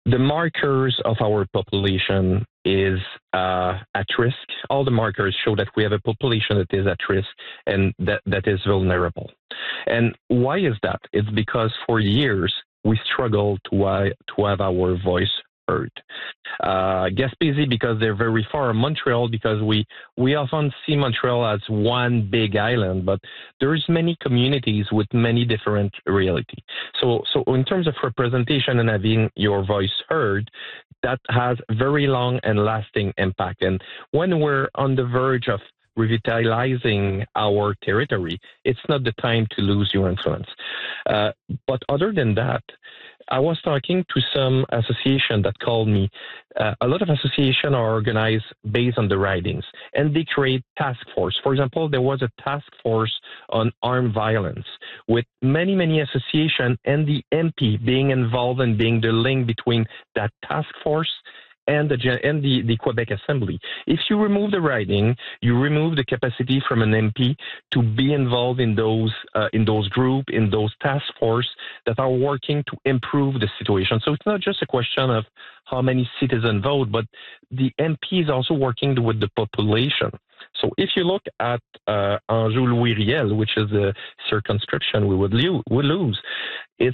The markers of our population is at risk. All the markers show that we have a population that is at risk and that is vulnerable. And why is that? It's because for years we struggled to have our voice heard. Gaspésie, because they're very far. Montreal, because we often see Montreal as one big island, but there's many communities with many different reality. So in terms of representation and having your voice heard, that has very long and lasting impact. And when we're on the verge of revitalizing our territory, it's not the time to lose your influence. But other than that, I was talking to some association that called me. A lot of associations are organized based on the ridings, and they create task force. For example, there was a task force on armed violence with many associations and the MP being involved and being the link between that task force and the Quebec Assembly. If you remove the riding, you remove the capacity from an MP to be involved in those groups, in those task force that are working to improve the situation. So it's not just a question of how many citizens vote, but the MP is also working with the population. So if you look at Anjou-Louis-Riel, which is the circumscription we would lose, it's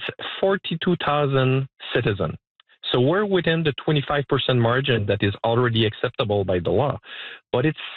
42,000 citizens. So we're within the 25% margin that is already acceptable by the law, but it's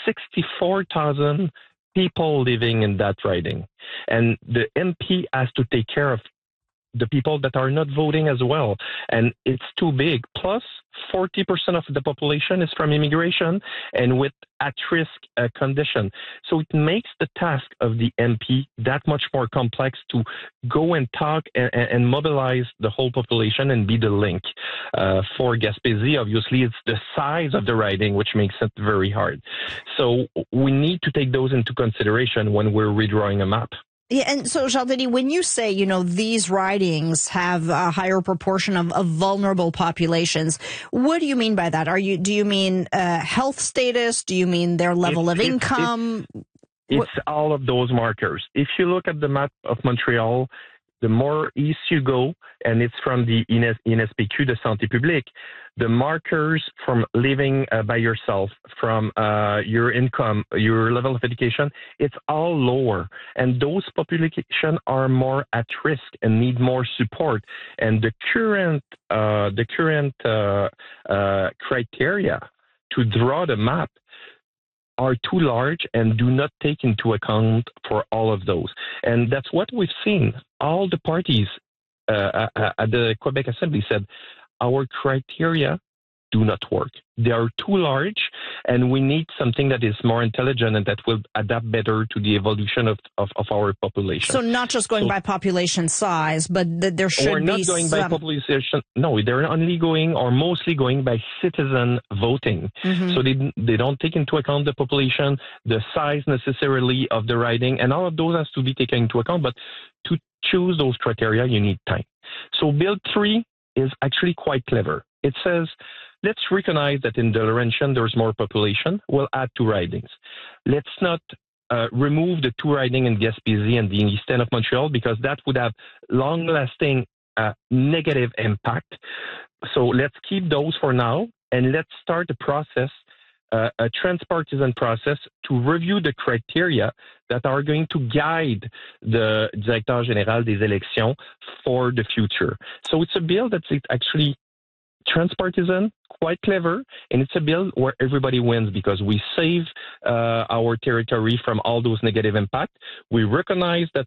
64,000 people living in that riding. And the MP has to take care of the people that are not voting as well. And it's too big. Plus, 40% of the population is from immigration and with at-risk condition. So it makes the task of the MP that much more complex to go and talk and mobilize the whole population and be the link. For Gaspésie, obviously, it's the size of the riding which makes it very hard. So we need to take those into consideration when we're redrawing a map. Yeah, and so, Jean-Denis, when you say, these ridings have a higher proportion of vulnerable populations, what do you mean by that? Do you mean health status? Do you mean their level of income? It's all of those markers. If you look at the map of Montreal, the more east you go, and it's from the INSPQ, the Santé Publique, the markers from living by yourself, from your income, your level of education, it's all lower. And those populations are more at risk and need more support. And the current criteria to draw the map are too large and do not take into account for all of those. And that's what we've seen. All the parties at the Quebec Assembly said, our criteria do not work. They are too large, and we need something that is more intelligent and that will adapt better to the evolution of our population. So not just going by population size, but there should be We're not going by population. No, they're only going or mostly going by citizen voting. Mm-hmm. So they don't take into account the population, the size necessarily of the riding, and all of those has to be taken into account. But to choose those criteria, you need time. So Bill 3 is actually quite clever. It says, let's recognize that in the Laurentian there's more population. We'll add 2 ridings. Let's not remove the 2 riding in Gaspésie and the east end of Montreal because that would have long-lasting negative impact. So let's keep those for now and let's start the process, a transpartisan process to review the criteria that are going to guide the Directeur Général des Élections for the future. So it's a bill that's actually transpartisan, quite clever, and it's a bill where everybody wins because we save our territory from all those negative impacts. We recognize that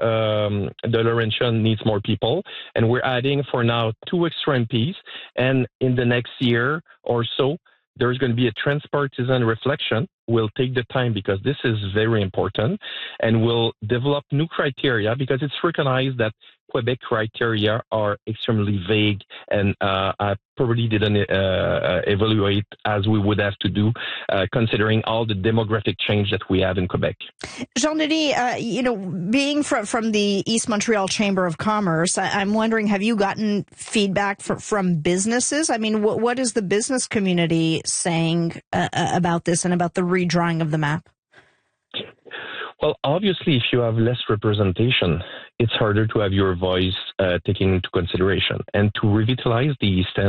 the Laurentian needs more people, and we're adding for now 2 extra MPs, and in the next year or so, there's going to be a transpartisan reflection. We'll take the time because this is very important, and we'll develop new criteria because it's recognized that Quebec criteria are extremely vague and probably didn't evaluate as we would have to do, considering all the demographic change that we have in Quebec. Jean-Denis, being from the East Montreal Chamber of Commerce, I'm wondering, have you gotten feedback from businesses? I mean, what is the business community saying about this and about the redrawing of the map? Well, obviously, if you have less representation, it's harder to have your voice taken into consideration. And to revitalize the East End,